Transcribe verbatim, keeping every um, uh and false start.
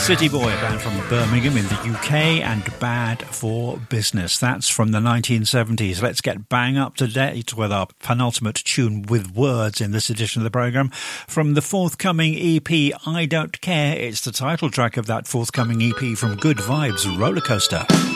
City Boy, a band from Birmingham in the U K, and Bad for Business. That's from the nineteen seventies. Let's get bang up to date with our penultimate tune with words in this edition of the programme. From the forthcoming E P, I Don't Care. It's the title track of that forthcoming E P from Good Vibes Rollercoaster.